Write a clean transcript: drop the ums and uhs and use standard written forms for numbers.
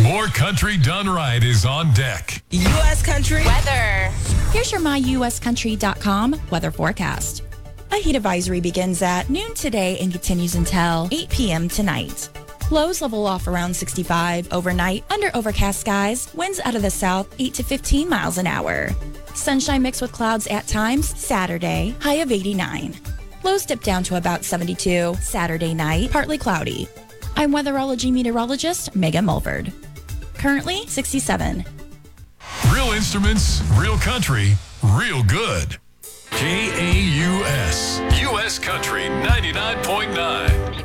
More country done right is on deck. U.S. Country weather. Here's your myuscountry.com weather forecast. A heat advisory begins at noon today and continues until 8 p.m. tonight. Lows level off around 65 overnight under overcast skies. Winds out of the south 8 to 15 miles an hour. Sunshine mixed with clouds at times Saturday, high of 89. Lows dip down to about 72 Saturday night, partly cloudy. I'm weatherology meteorologist Megan Mulford. Currently 67. Real instruments, real country, real good. KAUS, U.S. Country 99.9.